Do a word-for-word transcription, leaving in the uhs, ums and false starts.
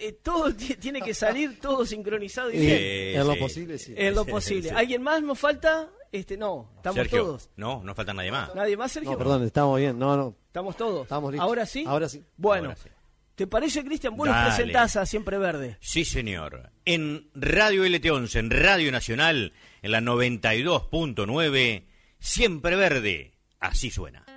eh, todo t- tiene que salir todo sincronizado. Y Sí, bien. en sí. lo posible, sí. En lo posible. Sí. ¿Alguien más nos falta? Este, no, estamos Sergio, todos. no, no falta nadie más. ¿Nadie más, Sergio? No, perdón, estamos bien. No, no. ¿Estamos todos? Estamos listos. ¿Ahora sí? Ahora sí. Bueno, Ahora sí. ¿te parece, Cristian? Vos nos Dale. presentás a Siempre Verde. Sí, señor. En Radio L T once, en Radio Nacional, en la noventa y dos punto nueve, Siempre Verde. Así suena.